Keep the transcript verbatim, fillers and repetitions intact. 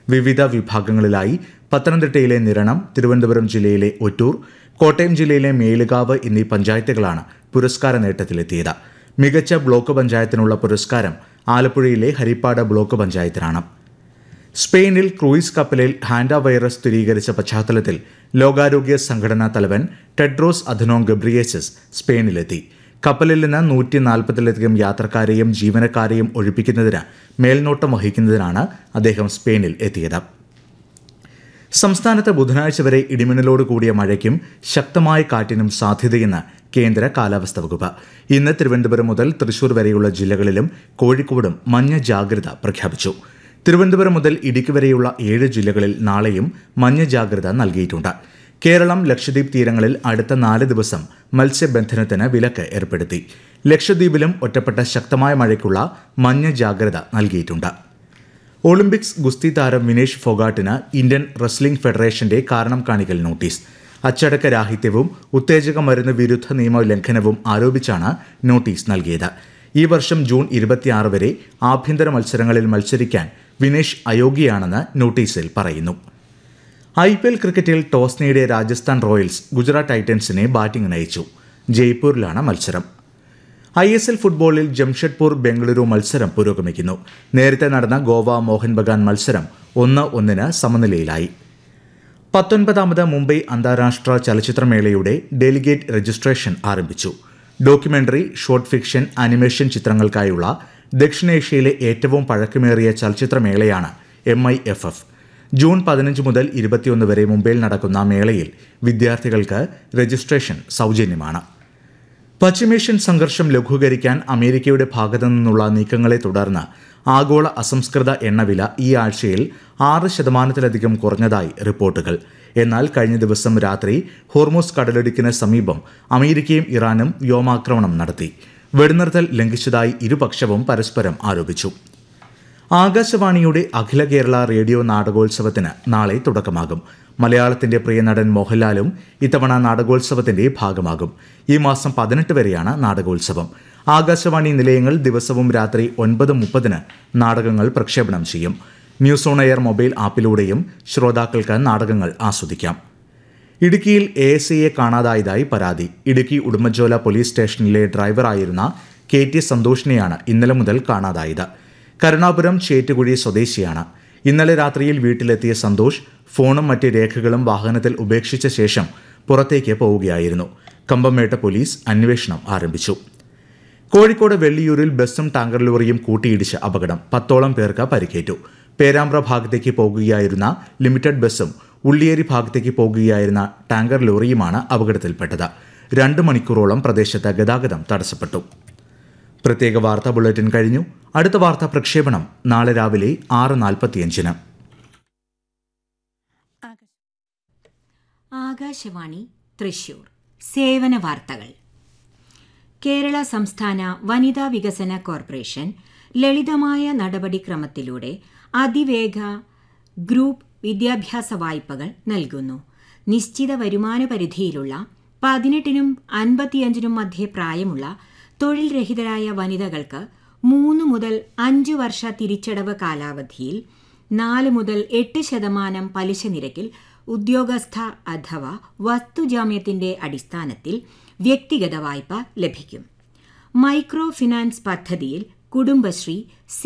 വിവിധ വിഭാഗങ്ങളിലായി പത്തനംതിട്ടയിലെ നിരണം, തിരുവനന്തപുരം ജില്ലയിലെ ഒറ്റൂർ, കോട്ടയം ജില്ലയിലെ മേലുകാവ് എന്നീ പഞ്ചായത്തുകളാണ് പുരസ്കാര നേട്ടത്തിലെത്തിയത്. മികച്ച ബ്ലോക്ക് പഞ്ചായത്തിനുള്ള പുരസ്കാരം ആലപ്പുഴയിലെ ഹരിപ്പാട് ബ്ലോക്ക് പഞ്ചായത്തിനാണ്. സ്പെയിനിൽ ക്രൂയിസ് കപ്പലിൽ ഹാൻഡ വൈറസ് സ്ഥിരീകരിച്ച പശ്ചാത്തലത്തിൽ ലോകാരോഗ്യ സംഘടനാ തലവൻ ടെഡ്രോസ് അധനോം ഗബ്രിയേസസ് സ്പെയിനിലെത്തി. കപ്പലിൽ നിന്ന് നൂറ്റി നാൽപ്പതിലധികം യാത്രക്കാരെയും ജീവനക്കാരെയും ഒഴിപ്പിക്കുന്നതിന് മേൽനോട്ടം വഹിക്കുന്നതിനാണ് അദ്ദേഹം സ്പെയിനിൽ എത്തിയത്. സംസ്ഥാനത്ത് ബുധനാഴ്ച വരെ ഇടിമിന്നലോട് കൂടിയ മഴയ്ക്കും ശക്തമായ കാറ്റിനും സാധ്യതയെന്ന് കേന്ദ്ര കാലാവസ്ഥാ വകുപ്പ്. ഇന്ന് തിരുവനന്തപുരം മുതൽ തൃശൂർ വരെയുള്ള ജില്ലകളിലും കോഴിക്കോടും മഞ്ഞ ജാഗ്രത പ്രഖ്യാപിച്ചു. തിരുവനന്തപുരം മുതൽ ഇടുക്കി വരെയുള്ള ഏഴ് ജില്ലകളിൽ നാളെയും മഞ്ഞ ജാഗ്രത നൽകിയിട്ടുണ്ട്. കേരളം, ലക്ഷദ്വീപ് തീരങ്ങളിൽ അടുത്ത നാല് ദിവസം മത്സ്യബന്ധനത്തിന് വിലക്ക് ഏർപ്പെടുത്തി. ലക്ഷദ്വീപിലും ഒറ്റപ്പെട്ട ശക്തമായ മഴയ്ക്കുള്ള മഞ്ഞ ജാഗ്രത നൽകിയിട്ടുണ്ട്. ഒളിമ്പിക്സ് ഗുസ്തി താരം വിനേഷ് ഫോഗാട്ടിന് ഇന്ത്യൻ റെസ്ലിംഗ് ഫെഡറേഷന്റെ കാരണം കാണിക്കൽ നോട്ടീസ്. അച്ചടക്ക രാഹിത്യവും ഉത്തേജക മരുന്ന് വിരുദ്ധ നിയമ ലംഘനവും ആരോപിച്ചാണ് നോട്ടീസ് നൽകിയത്. ഈ വർഷം ജൂൺ ഇരുപത്തിയാറ് വരെ ആഭ്യന്തര മത്സരങ്ങളിൽ മത്സരിക്കാൻ വിനേഷ് അയോഗ്യയാണെന്ന് നോട്ടീസിൽ പറയുന്നു. ഐ പി എൽ ക്രിക്കറ്റിൽ ടോസ് നേടിയ രാജസ്ഥാൻ റോയൽസ് ഗുജറാത്ത് ടൈറ്റൻസിനെ ബാറ്റിംഗിന് അയച്ചു. ജയ്പൂരിലാണ് മത്സരം. ഐ എസ് എൽ ഫുട്ബോളിൽ ജംഷഡ്പൂർ ബംഗളൂരു മത്സരം പുരോഗമിക്കുന്നു. നേരത്തെ നടന്ന ഗോവ മോഹൻ ബഗാൻ മത്സരം ഒന്ന് ഒന്നിന് സമനിലയിലായി. പത്തൊൻപതാമത് മുംബൈ അന്താരാഷ്ട്ര ചലച്ചിത്രമേളയുടെ ഡെലിഗേറ്റ് രജിസ്ട്രേഷൻ ആരംഭിച്ചു. ഡോക്യുമെന്ററി, ഷോർട്ട് ഫിക്ഷൻ, ആനിമേഷൻ ചിത്രങ്ങൾക്കായുള്ള ദക്ഷിണേഷ്യയിലെ ഏറ്റവും പഴക്കമേറിയ ചലച്ചിത്രമേളയാണ് M I F F. June പതിനഞ്ച് മുതൽ ഇരുപത്തിയൊന്ന് വരെ മുംബൈയിൽ നടക്കുന്ന മേളയിൽ വിദ്യാർത്ഥികൾക്ക് രജിസ്ട്രേഷൻ സൗജന്യമാണ്. പശ്ചിമേഷ്യൻ സംഘർഷം ലഘൂകരിക്കാൻ അമേരിക്കയുടെ ഭാഗത്തു നിന്നുള്ള നീക്കങ്ങളെ തുടർന്ന് ആഗോള അസംസ്കൃത എണ്ണവില ഈ ആഴ്ചയിൽ ആറ് ശതമാനത്തിലധികം കുറഞ്ഞതായി റിപ്പോർട്ടുകൾ. എന്നാൽ കഴിഞ്ഞ ദിവസം രാത്രി ഹോർമൂസ് കടലിടുക്കിന് സമീപം അമേരിക്കയും ഇറാനും വ്യോമാക്രമണം നടത്തി. വെടിനിർത്തൽ ലംഘിച്ചതായി ഇരുപക്ഷവും പരസ്പരം ആരോപിച്ചു. ആകാശവാണിയുടെ അഖില കേരള റേഡിയോ നാടകോത്സവത്തിന് നാളെ തുടക്കമാകും. മലയാളത്തിന്റെ പ്രിയ നടൻ മോഹൻലാലും ഇത്തവണ നാടകോത്സവത്തിന്റെ ഭാഗമാകും. ഈ മാസം പതിനെട്ട് വരെയാണ് നാടകോത്സവം. ആകാശവാണി നിലയങ്ങൾ ദിവസവും രാത്രി ഒൻപത് മുപ്പതിന് നാടകങ്ങൾ പ്രക്ഷേപണം ചെയ്യും. ന്യൂസ് ഓൺ എയർ മൊബൈൽ ആപ്പിലൂടെയും ശ്രോതാക്കൾക്ക് നാടകങ്ങൾ ആസ്വദിക്കാം. ഇടുക്കിയിൽ എ എസ് ഐയെ കാണാതായതായി പരാതി. ഇടുക്കി ഉടുമ്പൻചോല പോലീസ് സ്റ്റേഷനിലെ ഡ്രൈവറായിരുന്ന കെ ടി സന്തോഷിനെയാണ് ഇന്നലെ മുതൽ കാണാതായത്. കരുണാപുരം ചേറ്റുകുഴി സ്വദേശിയാണ്. ഇന്നലെ രാത്രിയിൽ വീട്ടിലെത്തിയ സന്തോഷ് ഫോണും മറ്റ് രേഖകളും വാഹനത്തിൽ ഉപേക്ഷിച്ച ശേഷം പുറത്തേക്ക് പോവുകയായിരുന്നു. കമ്പംമേട്ട പോലീസ് അന്വേഷണം ആരംഭിച്ചു. കോഴിക്കോട് വെള്ളിയൂരിൽ ബസ്സും ടാങ്കർ ലോറിയും കൂട്ടിയിടിച്ച് അപകടം. പത്തോളം പേർക്ക് പരിക്കേറ്റു. പേരാമ്പ്ര ഭാഗത്തേക്ക് പോകുകയായിരുന്ന ലിമിറ്റഡ് ബസ്സും ഉള്ളിയേരി ഭാഗത്തേക്ക് പോകുകയായിരുന്ന ടാങ്കർ ലോറിയുമാണ് അപകടത്തിൽപ്പെട്ടത്. രണ്ട് മണിക്കൂറോളം പ്രദേശത്ത് ഗതാഗതം തടസ്സപ്പെട്ടു. പ്രത്യേക വാർത്താ ബുള്ളറ്റിൻ കഴിഞ്ഞു. അടുത്ത വാർത്താ പ്രക്ഷേപണം നാളെ രാവിലെ ആറ് നാൽപ്പത്തിയഞ്ചിന്. ആകാശവാണി തൃശൂർ. സേവന വാർത്തകൾ. കേരള സംസ്ഥാന വനിതാ വികസന കോർപ്പറേഷൻ ലളിതമായ നടപടിക്രമത്തിലൂടെ അതിവേഗ ഗ്രൂപ്പ് വിദ്യാഭ്യാസ വായ്പകൾ നൽകുന്നു. നിശ്ചിത വരുമാന പരിധിയിലുള്ള പതിനെട്ടിനും അൻപത്തിയഞ്ചിനും മധ്യേ പ്രായമുള്ള തൊഴിൽ രഹിതരായ വനിതകൾക്ക് മൂന്ന് മുതൽ അഞ്ച് വർഷ തിരിച്ചടവ് കാലാവധിയിൽ നാല് മുതൽ എട്ട് ശതമാനം പലിശ നിരക്കിൽ ഉദ്യോഗസ്ഥ അഥവാ വസ്തുജാമ്യത്തിന്റെ അടിസ്ഥാനത്തിൽ വ്യക്തിഗത വായ്പ ലഭിക്കും. മൈക്രോ ഫിനാൻസ് പദ്ധതിയിൽ കുടുംബശ്രീ